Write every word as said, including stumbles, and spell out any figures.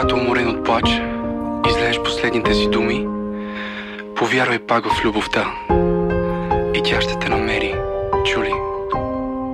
когато уморен от плач излееш последните си думи, повярвай пак в любовта и тя ще те намери, чули?